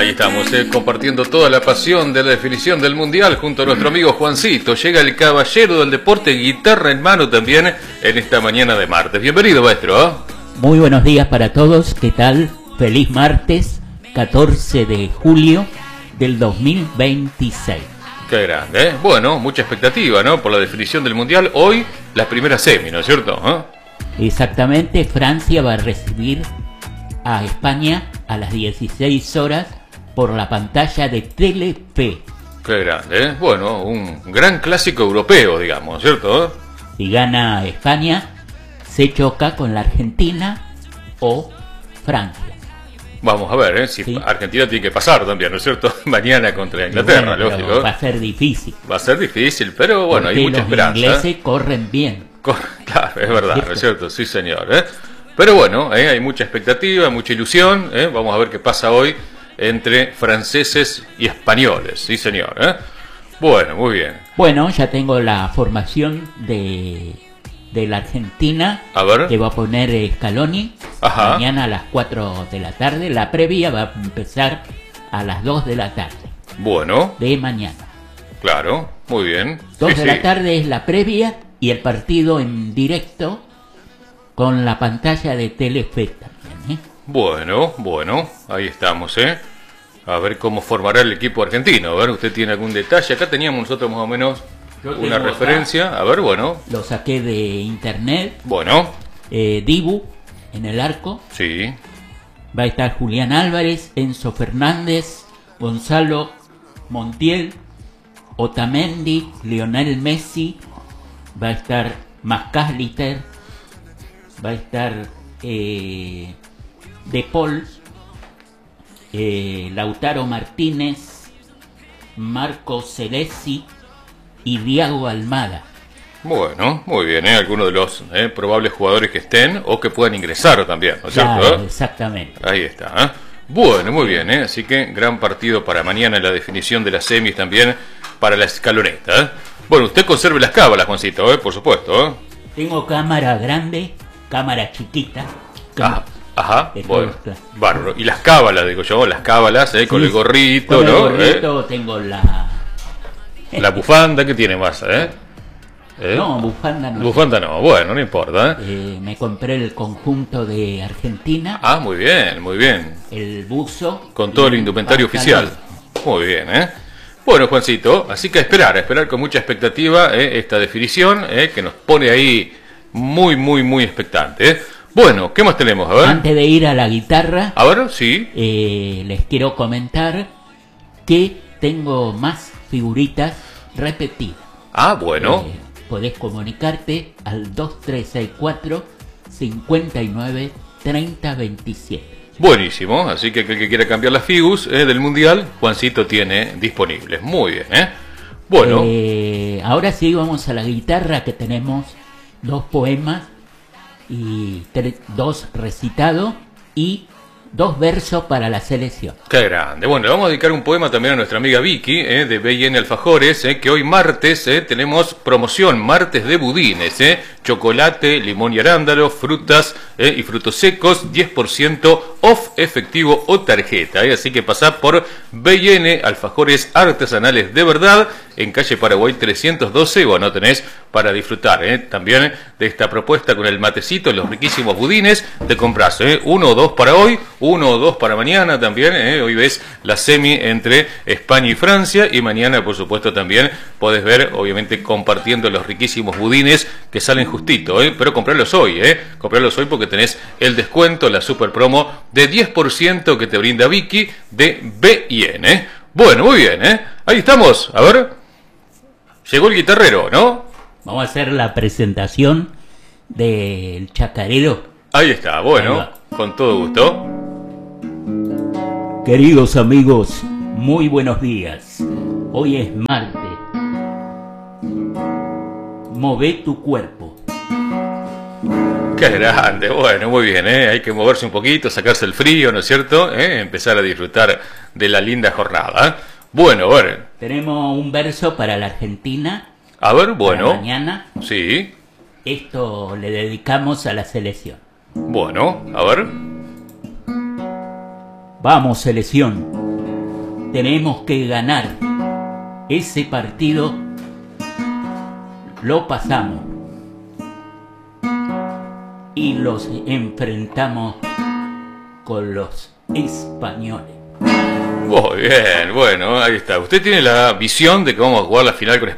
Ahí estamos, compartiendo toda la pasión de la definición del Mundial junto a nuestro amigo Juancito. Llega el caballero del deporte, guitarra en mano también en esta mañana de martes. Bienvenido, maestro. Muy buenos días para todos, ¿qué tal? Feliz martes, 14 de julio del 2026. Qué grande, ¿eh? Bueno, mucha expectativa, ¿no? Por la definición del Mundial. Hoy, las primeras semi, ¿no es cierto? Exactamente, Francia va a recibir a España a las 16 horas por la pantalla de Telefe. Qué grande, ¿eh? Bueno, un gran clásico europeo, digamos, ¿cierto? Si gana España, se choca con la Argentina o Francia. Vamos a ver, si ¿sí? Argentina tiene que pasar también, ¿no es cierto? Mañana contra Inglaterra, bueno, lógico. Va a ser difícil. Va a ser difícil, pero bueno, porque hay mucha esperanza. Los ingleses corren bien. Claro, es verdad, ¿no es cierto? Sí, señor. Pero bueno, hay mucha expectativa, mucha ilusión. Vamos a ver qué pasa hoy entre franceses y españoles. Sí, señor. Bueno, muy bien. Bueno, ya tengo la formación de la Argentina. A ver. Que va a poner Scaloni. Ajá. Mañana a las 4 de la tarde. La previa va a empezar a las 2 de la tarde. Bueno. De mañana. Claro, muy bien. 2 de la tarde es la previa y el partido en directo con la pantalla de Telefe también. Bueno, ahí estamos, A ver cómo formará el equipo argentino. A ver, ¿usted tiene algún detalle? Acá teníamos nosotros más o menos una referencia. Acá. A ver, bueno. Lo saqué de internet. Bueno. Dibu en el arco. Sí. Va a estar Julián Álvarez, Enzo Fernández, Gonzalo Montiel, Otamendi, Lionel Messi. Va a estar McAllister. Va a estar De Paul, Lautaro Martínez, Marco Celesi y Diego Almada. Bueno, muy bien, algunos de los probables jugadores que estén o que puedan ingresar también, ¿no es cierto? Exactamente. Ahí está. Bueno, muy bien, así que gran partido para mañana en la definición de las semis también para la escaloneta. Bueno, usted conserve las cábalas, Juancito, por supuesto. Tengo cámara grande, cámara chiquita. Ajá, bueno, bárbaro. Y las cábalas, digo yo, las cábalas, con el gorrito, con ¿no? El gorrito tengo la bufanda, ¿qué tiene más, No, bufanda no. Bufanda no, bueno, no importa, me compré el conjunto de Argentina. Ah, muy bien, muy bien. El buzo. Con todo el indumentario oficial. Muy bien, Bueno, Juancito, así que a esperar con mucha expectativa esta definición, que nos pone ahí muy expectante, Bueno, ¿qué más tenemos? A ver. Antes de ir a la guitarra, a ver, sí. Les quiero comentar que tengo más figuritas repetidas. Ah, bueno. Podés comunicarte al 2364 59 30 27. Buenísimo, así que el que quiera cambiar las figus del Mundial, Juancito tiene disponibles. Muy bien, Bueno. Ahora sí vamos a la guitarra, que tenemos 2 poemas y 2 recitados y 2 versos para la selección. Qué grande. Bueno, le vamos a dedicar un poema también a nuestra amiga Vicky, de B&N Alfajores, que hoy martes tenemos promoción, martes de budines, chocolate, limón y arándano, frutas y frutos secos, 10% off efectivo o tarjeta. Así que pasá por B&N Alfajores Artesanales de Verdad, en calle Paraguay 312, bueno, tenés para disfrutar también de esta propuesta con el matecito, los riquísimos budines. Te compras 1 o 2 para hoy, 1 o 2 para mañana también. Hoy ves la semi entre España y Francia, y mañana por supuesto también podés ver, obviamente, compartiendo los riquísimos budines que salen justito, pero comprarlos hoy, comprarlos hoy porque tenés el descuento, la super promo de 10% que te brinda Vicky de B&N. Bueno, muy bien, ahí estamos, a ver. Llegó el guitarrero, ¿no? Vamos a hacer la presentación del chacarero. Ahí está, bueno, con todo gusto. Queridos amigos, muy buenos días. Hoy es martes. Mové tu cuerpo. Qué grande, bueno, muy bien, hay que moverse un poquito, sacarse el frío, ¿no es cierto? Empezar a disfrutar de la linda jornada. Bueno, a ver. Tenemos un verso para la Argentina. A ver, bueno. Para mañana. Sí. Esto le dedicamos a la selección. Bueno, a ver. Vamos, selección. tenemos que ganar. Ese partido lo pasamos y los enfrentamos con los españoles. Muy bien, bueno, ahí está. Usted tiene la visión de que vamos a jugar la final con España.